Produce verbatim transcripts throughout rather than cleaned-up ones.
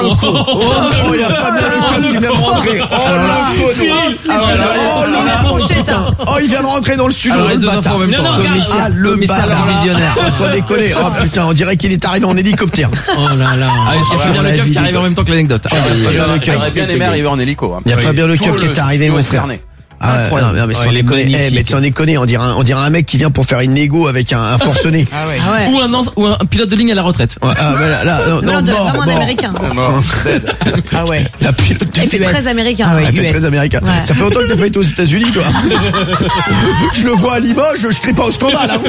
le con. Oh, il y a Fabien Lecoeuf qui vient de rentrer. Oh, le con. Oh, le putain. Oh, il vient de rentrer dans le studio. Alors, les deux enfants en même temps. Ah, le bâtard. Oh, sans déconner. Oh, putain, on dirait qu'il est arrivé en hélicoptère. Oh là là. Ah, c'est Fabien Lecoeuf qui arrive en même temps que l'anecdote. J'aurais bien aimé arriver en hélico. Il y a Fabien Lecoeuf qui est arrivé, mon frère. Ah, non, non, mais sans déconner, eh, mais sans déconner, on dirait un, on dirait un mec qui vient pour faire une négo avec un, un forcené. Ah ouais. Ah ouais. Ou un, ou un pilote de ligne à la retraite. Ouais, ah, mais là, là, non, non, non, mort, vraiment un mort. américain. Ah ouais. La pilote Il fait très américain. Ah ouais, Elle fait U S. très américain. Ouais. Ça fait longtemps que t'as pas été aux États-Unis, toi. Je le vois à Limoges, je crie pas au scandale, hein.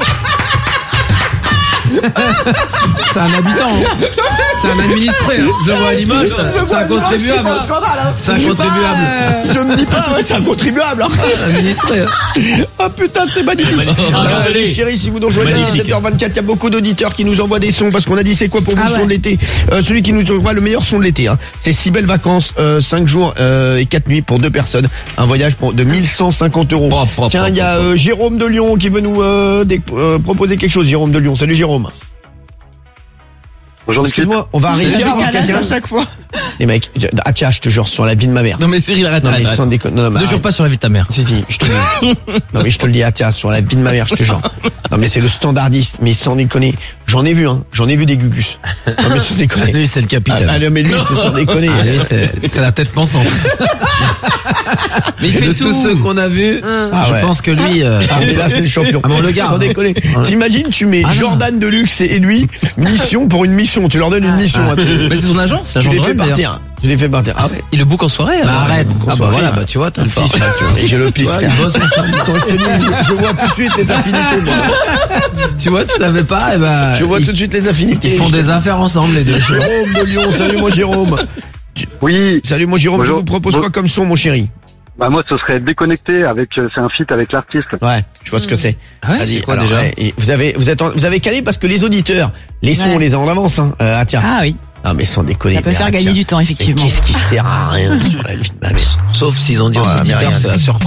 C'est un habitant, hein. C'est un administré, hein. Je le vois à Limoges, c'est un contribuable. C'est un contribuable. Je me dis pas, ouais, c'est un contribuable. Hein. Administré. Ah putain, c'est magnifique. Euh, les chéris, si vous nous rejoignez à dix-sept heures vingt-quatre, il y a beaucoup d'auditeurs qui nous envoient des sons parce qu'on a dit c'est quoi pour vous Ah le son ouais. de l'été. Euh, celui qui nous envoie le meilleur son de l'été, hein. C'est six belles vacances, euh, cinq jours euh, et quatre nuits pour deux personnes. Un voyage pour de mille cent cinquante euros. Propre, propre, Tiens, il y a propre, euh, Jérôme de Lyon qui veut nous euh, dé- euh, proposer quelque chose. Jérôme de Lyon, salut Jérôme. Bonjour, Excuse-moi, on va réussir à avoir quelqu'un. À chaque fois. Les mecs, je- ah tiens, je te jure, sur la vie de ma mère. Non mais Cyril, arrête, Non mais arrête. sans déconner. Non, non, mais Ne jure arrête. pas sur la vie de ta mère. Si, si, je te le dis. Non, mais je te le dis, ah, tiens, sur la vie de ma mère, je te jure. Non, mais c'est le standardiste, mais sans déconner. J'en ai vu, hein. J'en ai vu des gugus. Non, mais sans déconner. Lui, c'est le Ah, capitaine. ah, non, mais lui, c'est sans déconner. Ah, lui, c'est, c'est la tête pensante. Mais il fait De tout. tous ceux qu'on a vus, Ah, je ouais. pense que lui, euh, Ah, mais là, c'est le champion. Ah, mais on le garde. Sans déconner. T'imagines, tu mets Ah, non. Jordan Deluxe et lui, mission pour une mission. Tu leur donnes une mission. hein. Tu- Mais c'est son agent, c'est Tu l'agent les de fais Rennes, d'ailleurs. partir. Tu les fais partir. Ah ouais. Il le book en soirée. bah, euh, arrête. qu'on Ah, soit bah voilà, rien. bah, tu vois, t'as le Fort. pif, là, tu vois. Et j'ai le pif, Ouais, frère. ils bossent ensemble. Quand je te dis, je vois tout de suite les affinités, moi. Tu vois, tu savais pas, et bah, Je vois ils, tout de suite les affinités. ils font des affaires ensemble, les deux. Jérôme de Lyon, salut mon Jérôme. Oui. Salut mon Jérôme, Bonjour. tu nous proposes quoi comme son mon chéri? Bah moi ce serait déconnecté avec euh, c'est un feat avec l'artiste. Ouais, je vois ce que c'est. Ouais, Vas-y, c'est quoi alors, déjà ouais, et vous avez vous êtes en- vous avez calé parce que les auditeurs, les sons Ouais. on les a en avance hein. Euh, ah tiens. Ah oui. Non mais sans déconner. Ça peut mais, faire ah, gagner tiens. du temps, Mais effectivement. qu'est-ce qui sert à rien sur la vie de ma mère? Sauf s'ils ont dit aux Ouais, mais auditeurs, rien. c'est la surprise.